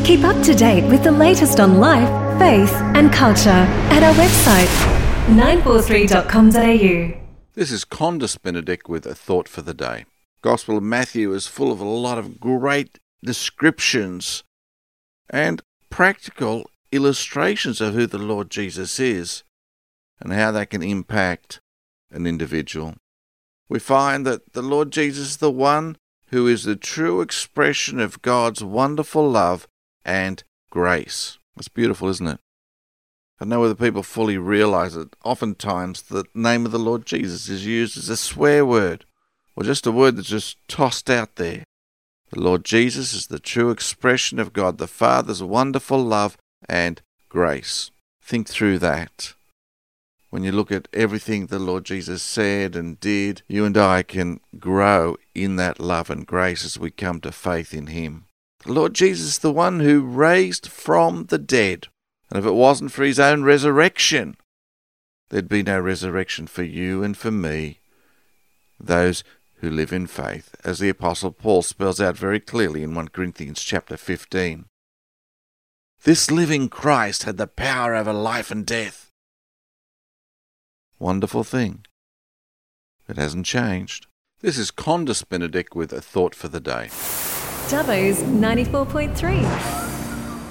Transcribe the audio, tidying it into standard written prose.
Keep up to date with the latest on life, faith and culture at our website 943.com.au. This is Condis Benedict with a thought for the day. Gospel of Matthew is full of a lot of great descriptions and practical illustrations of who the Lord Jesus is and how that can impact an individual. We find that the Lord Jesus is the one who is the true expression of God's wonderful love and grace. It's beautiful, isn't it? I don't know whether people fully realize it. Oftentimes, the name of the Lord Jesus is used as a swear word, or just a word that's just tossed out there. The Lord Jesus is the true expression of God the Father's wonderful love and grace. Think through that. When you look at everything the Lord Jesus said and did, you and I can grow in that love and grace as we come to faith in Him. The Lord Jesus is the one who raised from the dead. And if it wasn't for His own resurrection, there'd be no resurrection for you and for me, those who live in faith, as the Apostle Paul spells out very clearly in 1 Corinthians chapter 15. This living Christ had the power over life and death. Wonderful thing. It hasn't changed. This is Condis Benedict with a thought for the day. Dubbo's 94.3.